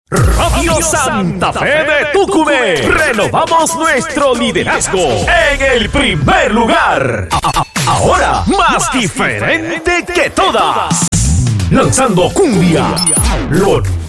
Radio Santa Fe de Tucumé. Renovamos nuestro liderazgo en el primer lugar. Ahora más diferente que todas. Lanzando cumbia. Lo